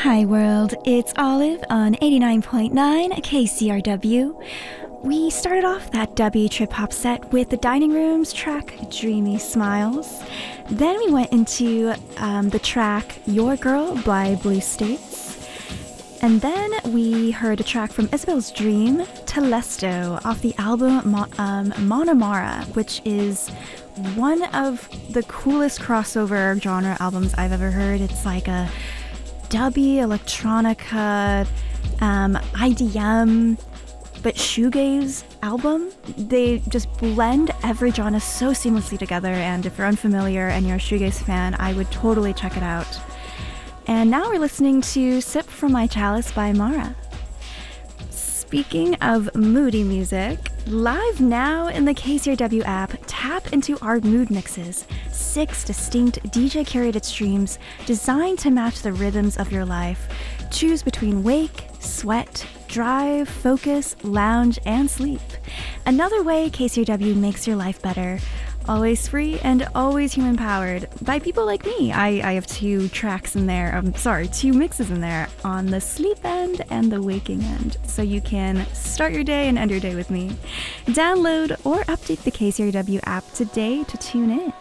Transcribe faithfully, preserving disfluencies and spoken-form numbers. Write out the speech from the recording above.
Hi world, it's Olive on eighty-nine point nine K C R W. We started off that W trip hop set with the Dining Room's track Dreamy Smiles. Then we went into um, the track Your Girl by Blue States. And then we heard a track from Isabel's Dream, Telesto, off the album Mo- um, Monomara, which is one of the coolest crossover genre albums I've ever heard. It's like a dubby, electronica, um, I D M, but shoegaze album. They just blend every genre so seamlessly together, and if you're unfamiliar and you're a shoegaze fan, I would totally check it out. And now we're listening to Sip From My Chalice by Mara. Speaking of moody music, live now in the K C R W app, tap into our mood mixes, six distinct D J-curated streams designed to match the rhythms of your life. Choose between wake, sweat, drive, focus, lounge, and sleep. Another way K C R W makes your life better. Always free and always human-powered by people like me. I, I have two tracks in there, I'm sorry, two mixes in there on the sleep end and the waking end, so you can start your day and end your day with me. Download or update the K C R W app today to tune in.